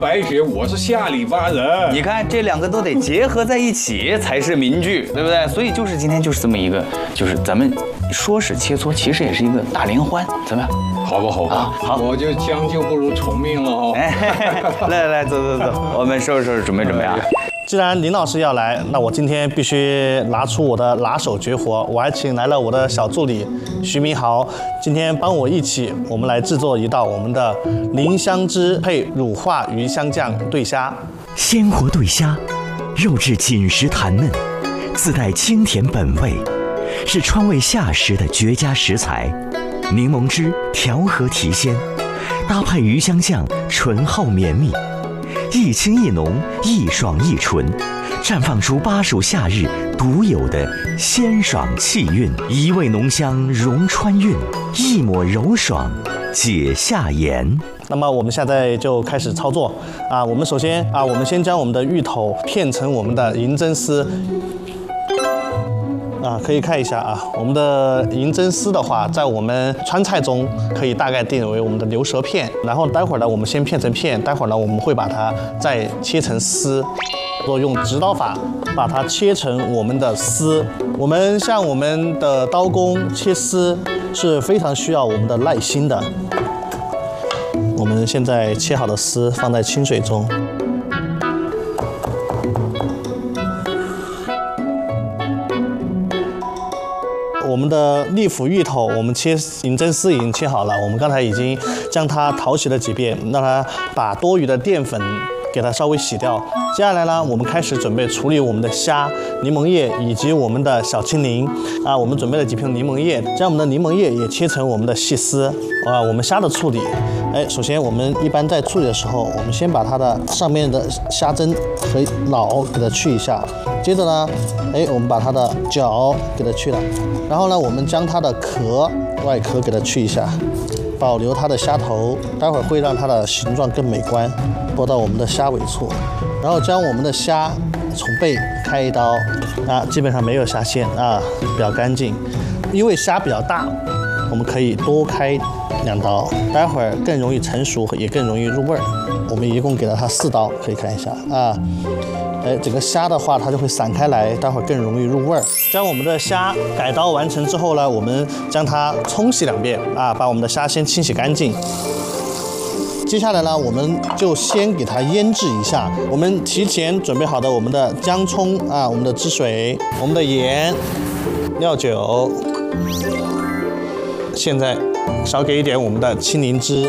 白雪，我是下里巴人。 你看这两个都得结合在一起才是民剧，对不对？所以就是今天就是这么一个，就是咱们说是切磋，其实也是一个大联欢，怎么样？ 好吧，好吧， 啊好我就将就不如从命了哦。 来，走，我们收拾，准备啊。 既然林老师要来，那我今天必须拿出我的拿手绝活，我还请来了我的小助理徐明豪，今天帮我一起，我们来制作一道我们的林香枝配乳化鱼香酱对虾。 鲜活对虾，肉质紧实弹嫩，自带清甜本味，是川味下食的绝佳食材。柠檬汁调和提鲜，搭配鱼香酱醇厚绵密。一清一浓，一爽一纯，绽放出巴蜀夏日独有的鲜爽气韵，一味浓香融川韵，一抹柔爽解夏炎。 那么我们现在就开始操作啊！我们首先啊，我们先将我们的芋头片成我们的银针丝。可以看一下啊，我们的银针丝的话，在我们川菜中可以大概定为我们的牛舌片。然后待会儿呢，我们先片成片，待会儿呢，我们会把它再切成丝，用直刀法把它切成我们的丝。我们像我们的刀工切丝是非常需要我们的耐心的。我们现在切好的丝放在清水中。我们的利府芋头，我们切银针丝已经切好了，我们刚才已经将它淘洗了几遍，让它把多余的淀粉给它稍微洗掉。接下来呢，我们开始准备处理我们的虾、柠檬叶以及我们的小青柠啊。我们准备了几片柠檬叶，将我们的柠檬叶也切成我们的细丝啊。我们虾的处理，首先我们一般在处理的时候，我们先把它的上面的虾胗和脑给它去一下，接着呢，我们把它的脚给它去了，然后呢，我们将它的外壳给它去一下，保留它的虾头，待会儿会让它的形状更美观。拨到我们的虾尾处，然后将我们的虾从背开一刀啊，基本上没有虾线啊，比较干净。因为虾比较大，我们可以多开2刀，待会儿更容易成熟，也更容易入味儿。我们一共给了它4刀，可以看一下啊。整个虾的话，它就会散开来，待会儿更容易入味儿。将我们的虾改刀完成之后呢，我们将它冲洗2遍啊，把我们的虾先清洗干净。接下来呢，我们就先给它腌制一下。我们提前准备好的我们的姜葱啊，我们的汁水，我们的盐、料酒，现在少给一点我们的青柠汁。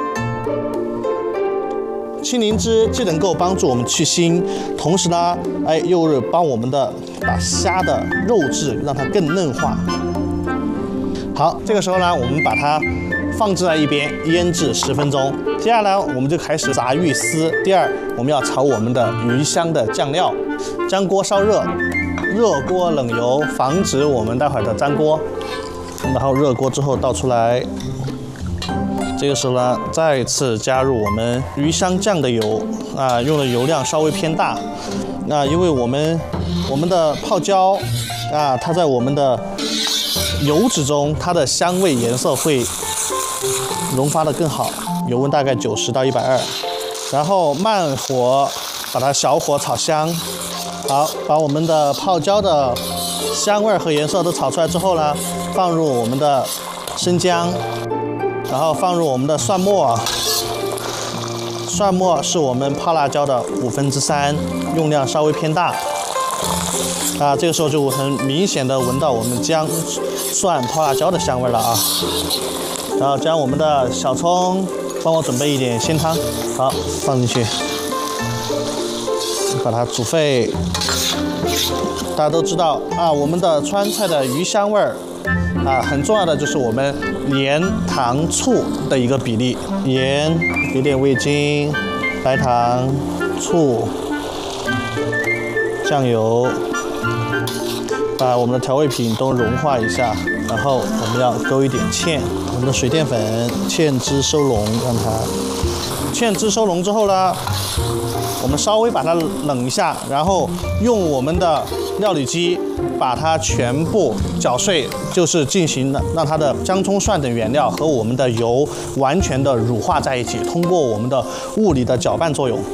青柠汁既能够帮助我们去腥，同时呢，又是帮我们把虾的肉质让它更嫩化。好，这个时候呢，我们把它放置在一边腌制10分钟。接下来我们就开始炸芋丝。第二，我们要炒我们的鱼香的酱料，将锅烧热，热锅冷油，防止我们待会儿的粘锅。然后热锅之后倒出来，这个时候呢，再次加入我们鱼香酱的油啊，用的油量稍微偏大。因为我们的泡椒啊，它在我们的油脂中，它的香味颜色会融发的更好，油温大概90到120，然后慢火把它小火炒香。好，把我们的泡椒的香味和颜色都炒出来之后呢，放入我们的生姜，然后放入我们的蒜末。蒜末是我们泡辣椒的3/5，用量稍微偏大。这个时候就很明显的闻到我们姜、蒜、泡辣椒的香味了啊。然后将我们的小葱，帮我准备一点鲜汤，好，放进去，把它煮沸。大家都知道啊，我们的川菜的鱼香味儿很重要的就是我们盐、糖、醋的一个比例。盐，有点味精，白糖、醋、酱油，把我们的调味品都融化一下。然后我们要勾一点芡，我们的水淀粉，芡汁收拢，让它芡汁收拢之后呢， 我们稍微把它冷一下，然后用我们的料理机把它全部搅碎，就是进行让它的姜葱蒜等原料和我们的油完全的乳化在一起，通过我们的物理的搅拌作用，